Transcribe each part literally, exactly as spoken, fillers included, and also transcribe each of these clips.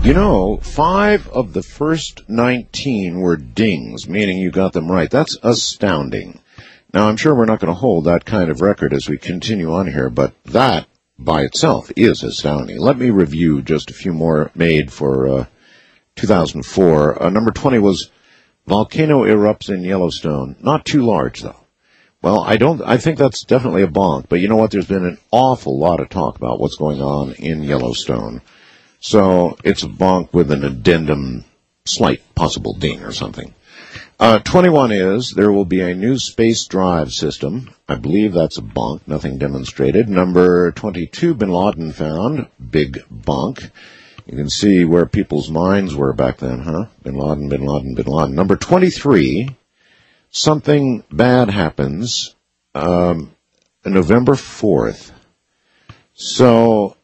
You know, five of the first nineteen were dings, meaning you got them right. That's astounding. Now, I'm sure we're not going to hold that kind of record as we continue on here, but that by itself is astounding. Let me review just a few more made for uh, two thousand four. Uh, number twenty was volcano erupts in Yellowstone. Not too large, though. Well, I don't. I think that's definitely a bonk, but you know what? There's been an awful lot of talk about what's going on in Yellowstone. So it's a bonk with an addendum, slight possible ding or something. Uh, twenty-one is there will be a new space drive system. I believe that's a bonk, nothing demonstrated. Number twenty-two, Bin Laden found. Big bonk. You can see where people's minds were back then, huh? Bin Laden, Bin Laden, Bin Laden. Number twenty-three, something bad happens um, November fourth. So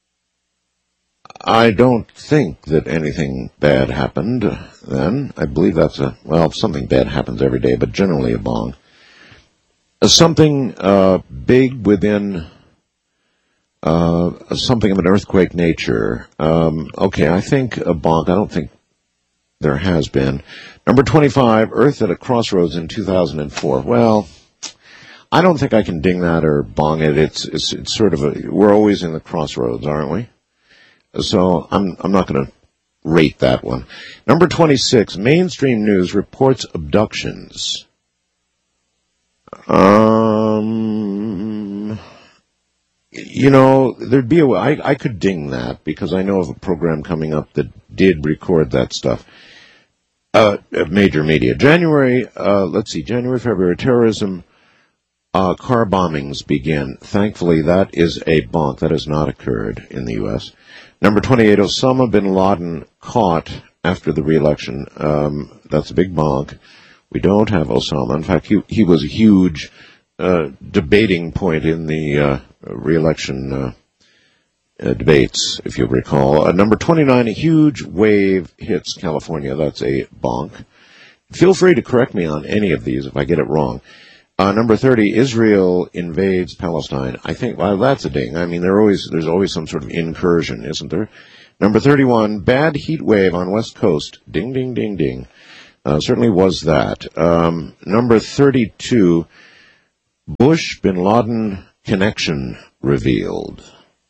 I don't think that anything bad happened then. I believe that's a, well, something bad happens every day, but generally a bonk. Uh, something uh, big within uh, something of an earthquake nature. Um, okay, I think a bonk. I don't think there has been. Number twenty-five, Earth at a crossroads in two thousand four. Well, I don't think I can ding that or bong it. It's, it's, it's sort of a, we're always in the crossroads, aren't we? So I'm I'm not going to rate that one. Number twenty-six, mainstream news reports abductions. Um, you know, there'd be a way, I, I could ding that because I know of a program coming up that did record that stuff. Uh, major media. January, uh, let's see, January, February, terrorism, uh, car bombings begin. Thankfully, that is a bonk. That has not occurred in the U S Number twenty-eight, Osama bin Laden caught after the re-election. Um, that's a big bonk. We don't have Osama. In fact, he, he was a huge uh, debating point in the uh, re-election uh, uh, debates, if you recall. Uh, number twenty-nine, a huge wave hits California. That's a bonk. Feel free to correct me on any of these if I get it wrong. Uh, number thirty, Israel invades Palestine. I think, well, that's a ding. I mean, there always, there's always some sort of incursion, isn't there? Number thirty-one, bad heat wave on West Coast. Ding, ding, ding, ding. Uh, certainly was that. Um, number thirty-two, Bush bin Laden connection revealed.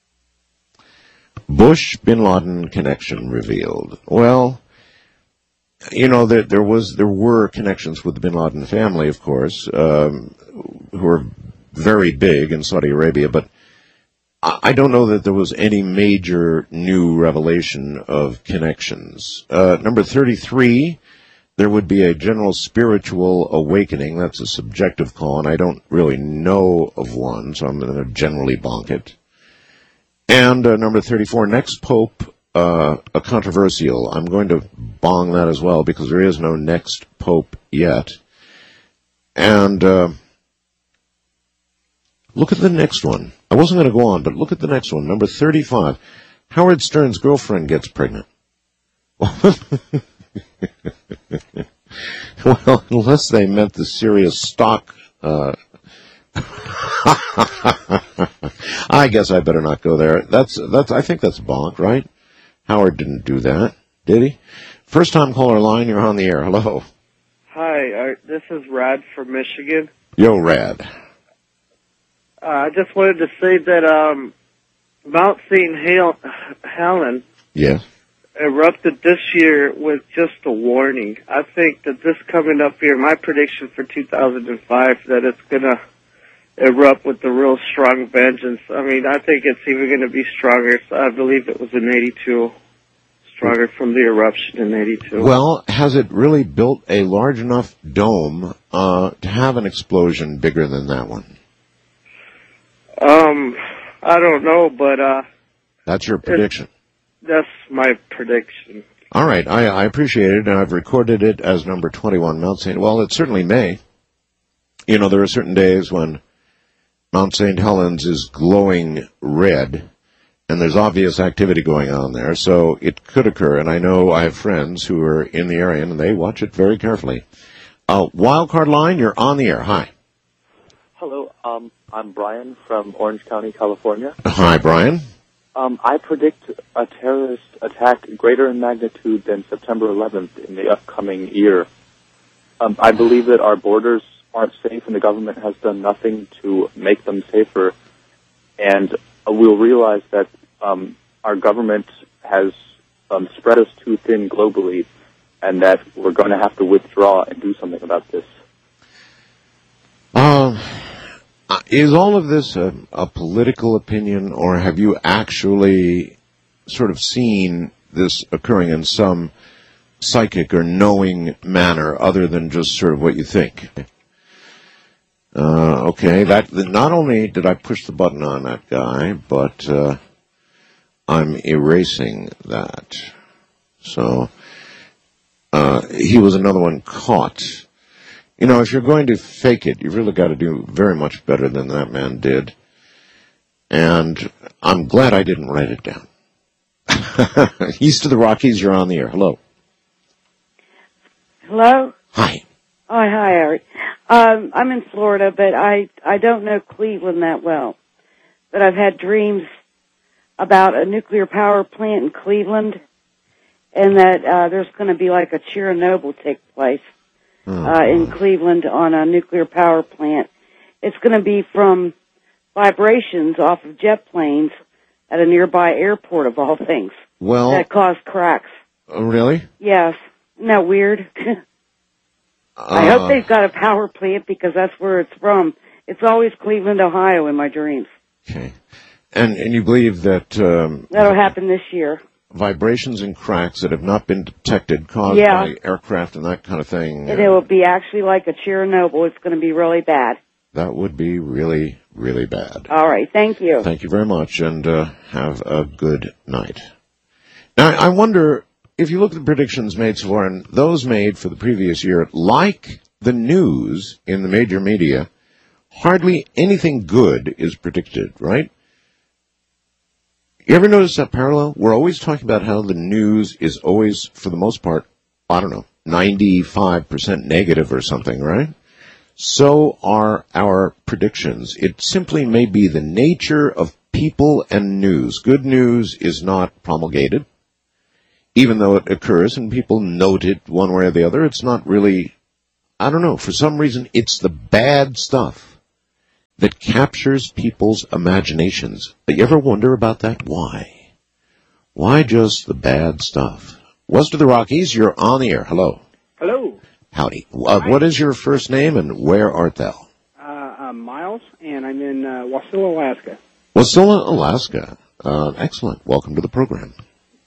Bush bin Laden connection revealed. Well, you know, there, there was, there were connections with the Bin Laden family, of course, um, who are very big in Saudi Arabia, but I, I don't know that there was any major new revelation of connections. Uh, number thirty-three, there would be a general spiritual awakening. That's a subjective call, and I don't really know of one, so I'm going to generally bonk it. And uh, number thirty-four, next pope, Uh, a controversial. I'm going to bong that as well because there is no next pope yet. And uh, look at the next one. I wasn't going to go on, but look at the next one. Number thirty-five. Howard Stern's girlfriend gets pregnant. Well, unless they meant the serious stock. Uh, I guess I better not go there. That's that's. I think that's bonk, right? Howard didn't do that, did he? First time caller line, you're on the air. Hello. Hi, uh, this is Rad from Michigan. Yo, Rad. Uh, I just wanted to say that um, Mount Saint Hel- Helen yes. erupted this year with just a warning. I think that this coming up here, my prediction for two thousand five, that it's going to erupt with a real strong vengeance. I mean, I think it's even going to be stronger. So I believe it was in eighty-two, stronger from the eruption in eighty-two. Well, has it really built a large enough dome uh, to have an explosion bigger than that one? Um, I don't know, but uh, that's your prediction. That's my prediction. All right, I, I appreciate it, and I've recorded it as number twenty-one, Mount Saint. Well, it certainly may. You know, there are certain days when Mount Saint Helens is glowing red, and there's obvious activity going on there, so it could occur. And I know I have friends who are in the area, and they watch it very carefully. Uh, Wildcard line, you're on the air. Hi. Hello, um, I'm Brian from Orange County, California. Hi, Brian. Um, I predict a terrorist attack greater in magnitude than September eleventh in the upcoming year. Um, I believe that our borders aren't safe and the government has done nothing to make them safer. And uh, we'll realize that um, our government has um, spread us too thin globally and that we're going to have to withdraw and do something about this. Um, is all of this a, a political opinion, or have you actually sort of seen this occurring in some psychic or knowing manner other than just sort of what you think? Uh, okay, that not only did I push the button on that guy, but uh, I'm erasing that. So uh, he was another one caught. You know, if you're going to fake it, you've really got to do very much better than that man did. And I'm glad I didn't write it down. East of the Rockies, you're on the air. Hello. Hello? Hi. Oh, hi, Eric. Um, I'm in Florida, but I, I don't know Cleveland that well. But I've had dreams about a nuclear power plant in Cleveland, and that uh, there's going to be like a Chernobyl take place Oh, uh, in Cleveland on a nuclear power plant. It's going to be from vibrations off of jet planes at a nearby airport, of all things, well, that cause cracks. uh, really? Yes. Isn't that weird? Uh, I hope they've got a power plant because that's where it's from. It's always Cleveland, Ohio in my dreams. Okay. And and you believe that um, That'll happen this year. vibrations and cracks that have not been detected caused Yeah. by aircraft and that kind of thing, And uh, it will be actually like a Chernobyl. It's going to be really bad. that would be really, really bad. All right. Thank you. Thank you very much, and uh, have a good night. Now, I wonder, if you look at the predictions made so far, and those made for the previous year, like the news in the major media, hardly anything good is predicted, right? You ever notice that parallel? We're always talking about how the news is always, for the most part, I don't know, ninety-five percent negative or something, right? So are our predictions. It simply may be the nature of people and news. Good news is not promulgated. Even though it occurs and people note it one way or the other, it's not really, I don't know, for some reason it's the bad stuff that captures people's imaginations. You ever wonder about that? Why? Why just the bad stuff? West of the Rockies, you're on the air. Hello. Hello. Howdy. Uh, what is your first name and where art thou? Uh, I'm Miles, and I'm in uh, Wasilla, Alaska. Wasilla, Alaska. Uh, excellent. Welcome to the program.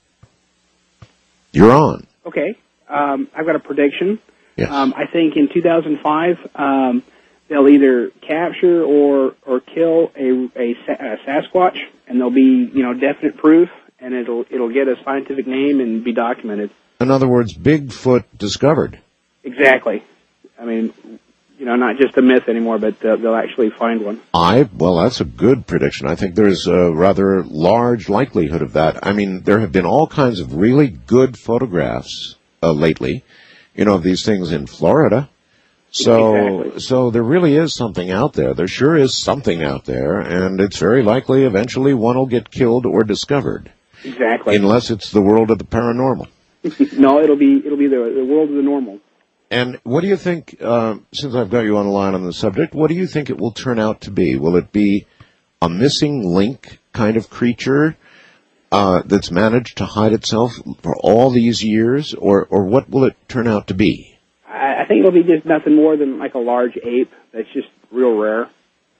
You're on. Okay. Um, I've got a prediction. Yes. Um, I think in two thousand five, um, they'll either capture or or kill a, a, a Sasquatch, and there'll be, you know, definite proof, and it'll it'll get a scientific name and be documented. In other words, Bigfoot discovered. Exactly. I mean, you know, not just a myth anymore, but uh, they'll actually find one. I, well, that's a good prediction. I think there's a rather large likelihood of that. I mean, there have been all kinds of really good photographs uh, lately, you know, of these things in Florida. So, Exactly. so there really is something out there. There sure is something out there, and it's very likely eventually one will get killed or discovered. Exactly. Unless it's the world of the paranormal. No, it'll be it'll be the the world of the normal. And what do you think, uh, since I've got you on the line on the subject, what do you think it will turn out to be? Will it be a missing link kind of creature uh, that's managed to hide itself for all these years, or, or what will it turn out to be? I, I think it'll be just nothing more than like a large ape that's just real rare.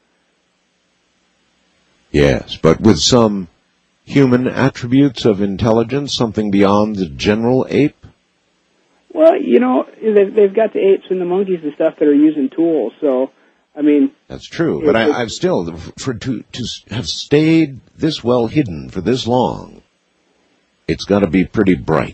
Yes, but with some human attributes of intelligence, something beyond the general ape? Well, you know, they've, they've got the apes and the monkeys and stuff that are using tools. So, I mean, That's true, but I, I've still, for to to have stayed this well hidden for this long, it's got to be pretty bright.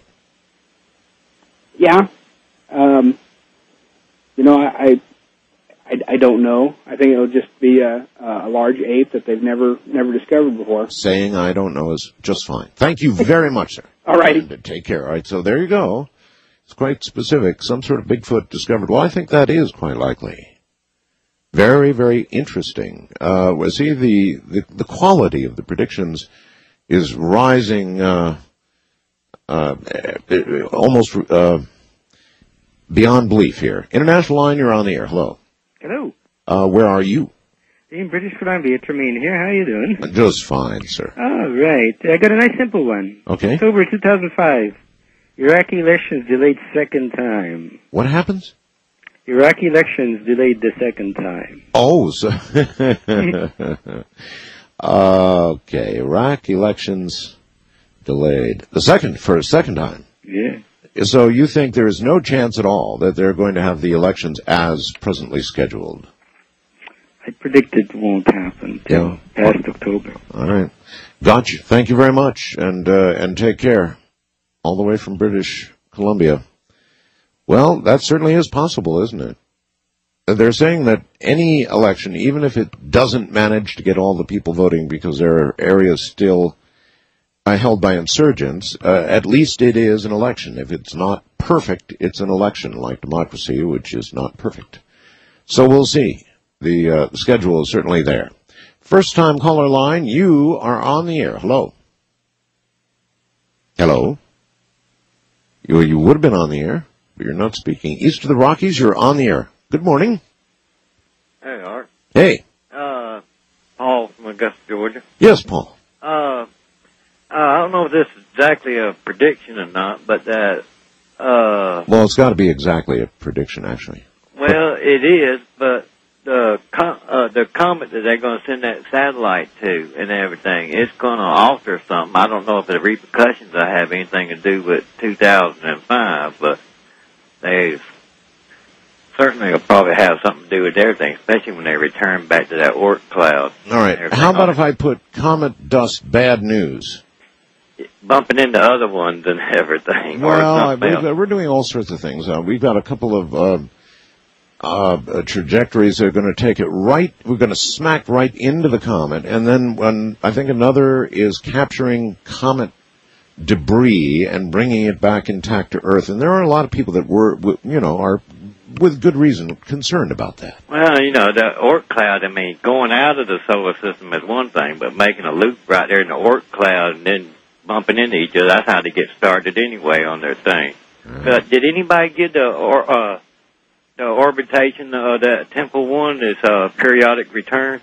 yeah. Um, you know, I, I I don't know. I think it'll just be a, a large ape that they've never never discovered before. Saying I don't know is just fine. Thank you very much, sir. All righty. And take care. All right, so there you go. It's quite specific. Some sort of Bigfoot discovered. Well, I think that is quite likely. Very, very interesting. Uh, well, see, the, the, the quality of the predictions is rising uh, uh, almost uh, beyond belief here. International line, you're on the air. Hello. Hello. Uh, where are you? In British Columbia, Tremaine here. How you doing? Just fine, sir. All right. I got a nice simple one. Okay. October two thousand five. Iraqi elections delayed second time. What happens? Iraqi elections delayed the second time. Oh, so okay. Iraq elections delayed the second for a second time. Yeah. So you think there is no chance at all that they're going to have the elections as presently scheduled? I predict it won't happen till Yeah. past October. All right. Gotcha. Thank you very much, and uh, and take care. All the way from British Columbia. Well, that certainly is possible, isn't it? They're saying that any election, even if it doesn't manage to get all the people voting because there are areas still uh, held by insurgents, uh, at least it is an election. If it's not perfect, it's an election, like democracy, which is not perfect. So we'll see. The uh, schedule is certainly there. First time caller line, you are on the air. Hello. Hello. You, you would have been on the air, but you're not speaking. East of the Rockies, you're on the air. Good morning. Hey, Art. Hey. Uh, Paul from Augusta, Georgia. Yes, Paul. Uh, uh, I don't know if this is exactly a prediction or not, but that, uh... Well, it's got to be exactly a prediction, actually. Well, it is, but the com- uh, the comet that they're going to send that satellite to and everything, it's going to alter something. I don't know if the repercussions will have anything to do with two thousand five, but they certainly will probably have something to do with everything, especially when they return back to that Oort cloud. All right. How about if I put comet dust bad news? Bumping into other ones and everything. Well, or we've, we're doing all sorts of things. Uh, we've got a couple of uh, uh, trajectories that are going to take it right. We're going to smack right into the comet, and then when I think another is capturing comet debris and bringing it back intact to Earth. And there are a lot of people that were, you know, are with good reason concerned about that. Well, you know, the Oort cloud, I mean, going out of the solar system is one thing, but making a loop right there in the Oort cloud and then bumping into each other, that's how they get started anyway on their thing. Right. But did anybody get the or, uh, the orbitation of that Temple one, this uh, periodic return?